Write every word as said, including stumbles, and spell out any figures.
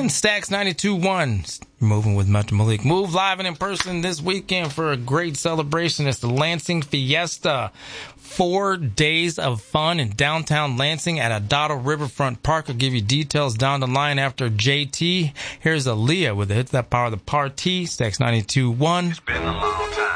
on Stacks ninety-two point one. Moving with Metro Malik. Move live and in person this weekend for a great celebration. It's the Lansing Fiesta. Four days of fun in downtown Lansing at Adado Riverfront Park. I'll give you details down the line after J T. Here's Aaliyah with the Hits That Power the Party. Stacks ninety-two point one. It's been a long